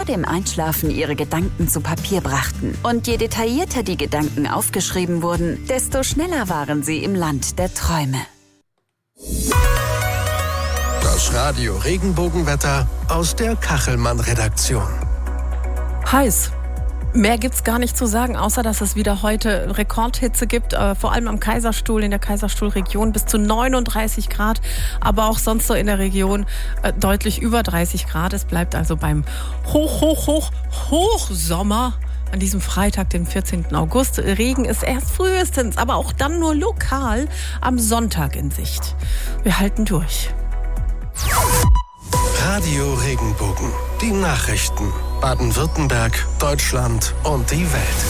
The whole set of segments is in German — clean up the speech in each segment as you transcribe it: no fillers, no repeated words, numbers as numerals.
dem Einschlafen ihre Gedanken zu Papier brachten. Und je detaillierter die Gedanken aufgeschrieben wurden, desto schneller waren sie im Land der Träume. Das Radio Regenbogenwetter aus der Kachelmann-Redaktion. Heiß. Mehr gibt's gar nicht zu sagen, außer dass es wieder heute Rekordhitze gibt, vor allem am Kaiserstuhl, in der Kaiserstuhlregion bis zu 39 Grad, aber auch sonst so in der Region deutlich über 30 Grad. Es bleibt also beim Hochsommer an diesem Freitag, dem 14. August. Regen ist erst frühestens, aber auch dann nur lokal am Sonntag in Sicht. Wir halten durch. Radio Regenbogen, die Nachrichten. Baden-Württemberg, Deutschland und die Welt.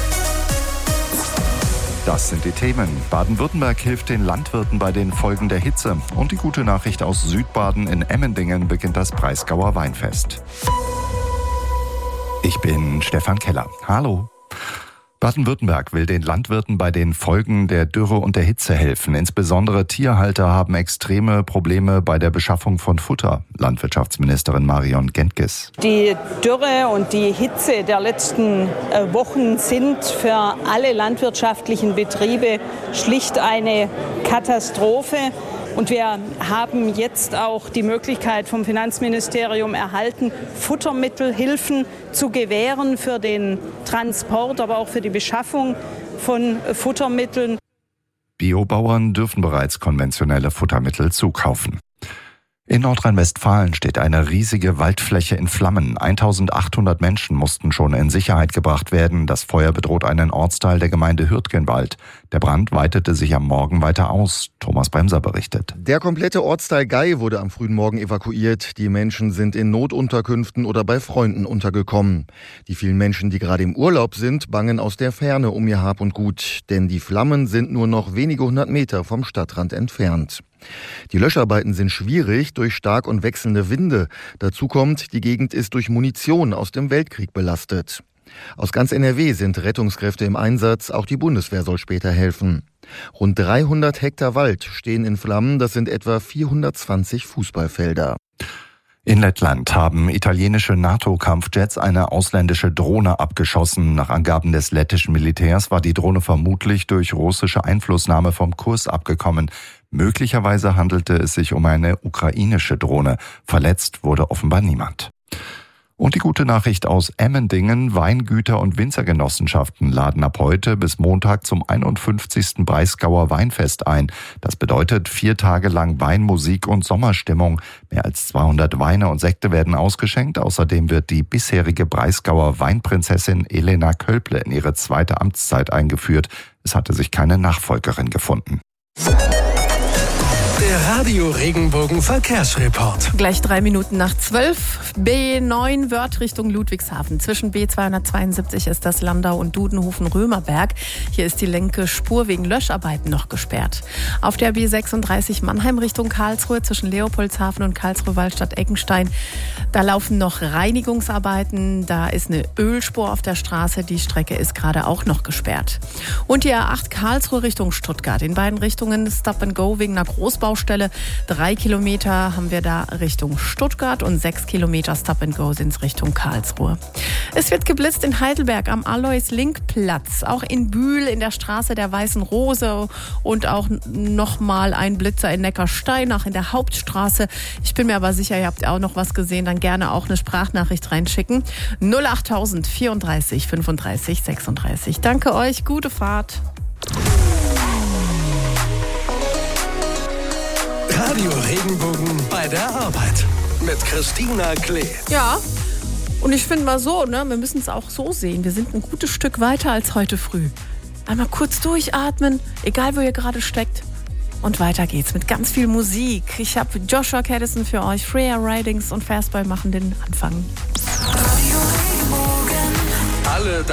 Das sind die Themen. Baden-Württemberg hilft den Landwirten bei den Folgen der Hitze. Und die gute Nachricht aus Südbaden: in Emmendingen beginnt das Breisgauer Weinfest. Ich bin Stefan Keller. Hallo. Baden-Württemberg will den Landwirten bei den Folgen der Dürre und der Hitze helfen. Insbesondere Tierhalter haben extreme Probleme bei der Beschaffung von Futter. Landwirtschaftsministerin Marion Gentges. Die Dürre und die Hitze der letzten Wochen sind für alle landwirtschaftlichen Betriebe schlicht eine Katastrophe. Und wir haben jetzt auch die Möglichkeit vom Finanzministerium erhalten, Futtermittelhilfen zu gewähren für den Transport, aber auch für die Beschaffung von Futtermitteln. Biobauern dürfen bereits konventionelle Futtermittel zukaufen. In Nordrhein-Westfalen steht eine riesige Waldfläche in Flammen. 1800 Menschen mussten schon in Sicherheit gebracht werden. Das Feuer bedroht einen Ortsteil der Gemeinde Hürtgenwald. Der Brand weitete sich am Morgen weiter aus. Thomas Bremser berichtet. Der komplette Ortsteil Gei wurde am frühen Morgen evakuiert. Die Menschen sind in Notunterkünften oder bei Freunden untergekommen. Die vielen Menschen, die gerade im Urlaub sind, bangen aus der Ferne um ihr Hab und Gut. Denn die Flammen sind nur noch wenige hundert Meter vom Stadtrand entfernt. Die Löscharbeiten sind schwierig durch stark und wechselnde Winde. Dazu kommt, die Gegend ist durch Munition aus dem Weltkrieg belastet. Aus ganz NRW sind Rettungskräfte im Einsatz, auch die Bundeswehr soll später helfen. Rund 300 Hektar Wald stehen in Flammen, das sind etwa 420 Fußballfelder. In Lettland haben italienische NATO-Kampfjets eine ausländische Drohne abgeschossen. Nach Angaben des lettischen Militärs war die Drohne vermutlich durch russische Einflussnahme vom Kurs abgekommen. Möglicherweise handelte es sich um eine ukrainische Drohne. Verletzt wurde offenbar niemand. Und die gute Nachricht aus Emmendingen: Weingüter und Winzergenossenschaften laden ab heute bis Montag zum 51. Breisgauer Weinfest ein. Das bedeutet 4 Tage lang Weinmusik und Sommerstimmung. Mehr als 200 Weine und Sekte werden ausgeschenkt. Außerdem wird die bisherige Breisgauer Weinprinzessin Elena Kölple in ihre zweite Amtszeit eingeführt. Es hatte sich keine Nachfolgerin gefunden. Der Radio Regenbogen Verkehrsreport. Gleich 3 Minuten nach 12. B9 Wörth Richtung Ludwigshafen. Zwischen B272 ist das Landau und Dudenhofen-Römerberg. Hier ist die linke Spur wegen Löscharbeiten noch gesperrt. Auf der B36 Mannheim Richtung Karlsruhe zwischen Leopoldshafen und Karlsruhe-Waldstadt-Eckenstein. Da laufen noch Reinigungsarbeiten. Da ist eine Ölspur auf der Straße. Die Strecke ist gerade auch noch gesperrt. Und die A8 Karlsruhe Richtung Stuttgart. In beiden Richtungen Stop and Go wegen einer Großbaustelle. 3 Kilometer haben wir da Richtung Stuttgart und 6 Kilometer Stop and Go sind Richtung Karlsruhe. Es wird geblitzt in Heidelberg am Alois-Link-Platz, auch in Bühl in der Straße der Weißen Rose und auch nochmal ein Blitzer in Neckarsteinach in der Hauptstraße. Ich bin mir aber sicher, ihr habt auch noch was gesehen, dann gerne auch eine Sprachnachricht reinschicken. 08000 34 35 36. Danke euch, gute Fahrt. Radio Regenbogen bei der Arbeit mit Christina Klee. Ja, und ich finde mal so, wir müssen es auch so sehen. Wir sind ein gutes Stück weiter als heute früh. Einmal kurz durchatmen, egal wo ihr gerade steckt. Und weiter geht's mit ganz viel Musik. Ich habe Joshua Caddison für euch. Freya Ridings und Fastboy machen den Anfang. Alle